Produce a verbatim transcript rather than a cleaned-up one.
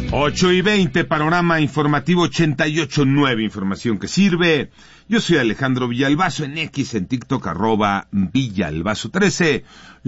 ocho y veinte, panorama informativo ochenta y ocho punto nueve, información que sirve. Yo soy Alejandro Villalbazo, en X, en TikTok, arroba Villalbazo trece.